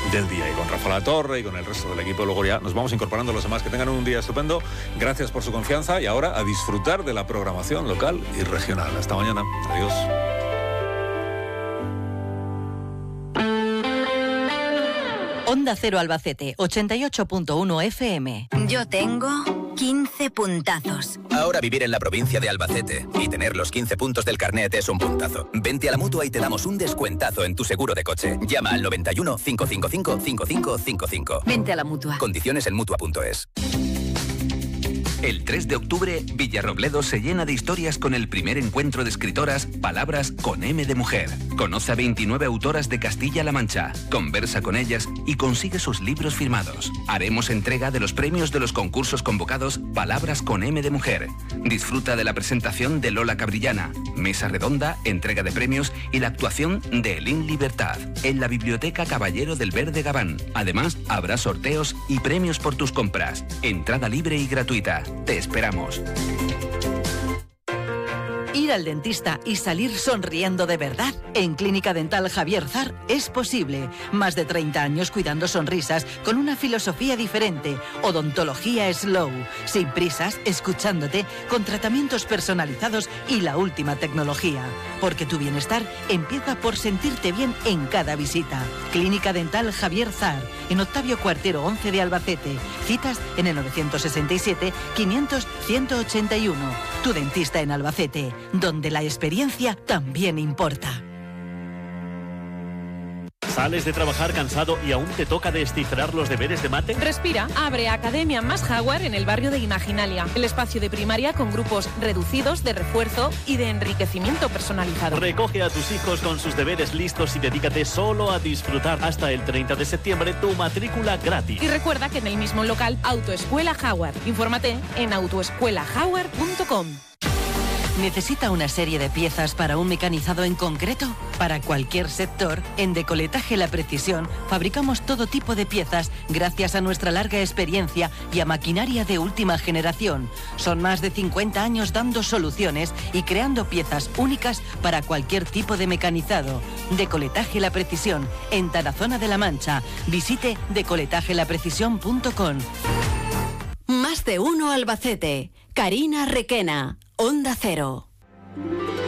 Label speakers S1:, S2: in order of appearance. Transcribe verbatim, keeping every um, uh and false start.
S1: del día. Y con Rafa La Torre y con el resto del equipo, luego ya nos vamos incorporando los demás. Que tengan un día estupendo. Gracias por su confianza y ahora a disfrutar de la programación local y regional. Hasta mañana. Adiós.
S2: Onda Cero Albacete, ochenta y ocho punto uno F M.
S3: Yo tengo quince puntazos.
S4: Ahora vivir en la provincia de Albacete y tener los quince puntos del carnet es un puntazo. Vente a la Mutua y te damos un descuentazo en tu seguro de coche. Llama al noventa y uno, cinco cinco cinco, cinco cinco cinco cinco.
S3: Vente a la Mutua.
S4: Condiciones en mutua punto es.
S5: El tres de octubre, Villarrobledo se llena de historias con el primer encuentro de escritoras Palabras con M de Mujer. Conoce a veintinueve autoras de Castilla-La Mancha, conversa con ellas y consigue sus libros firmados. Haremos entrega de los premios de los concursos convocados Palabras con M de Mujer. Disfruta de la presentación de Lola Cabrillana, mesa redonda, entrega de premios y la actuación de Elín Libertad en la Biblioteca Caballero del Verde Gabán. Además, habrá sorteos y premios por tus compras. Entrada libre y gratuita. Te esperamos.
S2: Ir al dentista y salir sonriendo de verdad. En Clínica Dental Javier Zar es posible. Más de treinta años cuidando sonrisas con una filosofía diferente. Odontología slow, sin prisas, escuchándote, con tratamientos personalizados y la última tecnología. Porque tu bienestar empieza por sentirte bien en cada visita. Clínica Dental Javier Zar, en Octavio Cuartero once de Albacete. Citas en el novecientos sesenta y siete, quinientos, ciento ochenta y uno. Tu dentista en Albacete, donde la experiencia también importa.
S6: ¿Sales de trabajar cansado y aún te toca descifrar los deberes de mate?
S7: Respira, abre Academia Más Jaguar en el barrio de Imaginalia, el espacio de primaria con grupos reducidos de refuerzo y de enriquecimiento personalizado.
S6: Recoge a tus hijos con sus deberes listos y dedícate solo a disfrutar. Hasta el treinta de septiembre tu matrícula gratis.
S7: Y recuerda que en el mismo local, Autoescuela Jaguar. Infórmate en autoescuela jaguar punto com.
S2: ¿Necesita una serie de piezas para un mecanizado en concreto? Para cualquier sector, en Decoletaje La Precisión fabricamos todo tipo de piezas gracias a nuestra larga experiencia y a maquinaria de última generación. Son más de cincuenta años dando soluciones y creando piezas únicas para cualquier tipo de mecanizado. Decoletaje La Precisión, en Tarazona de la Mancha. Visite decoletaje la precisión punto com.
S3: Más de uno Albacete. Karina Requena. Onda Cero.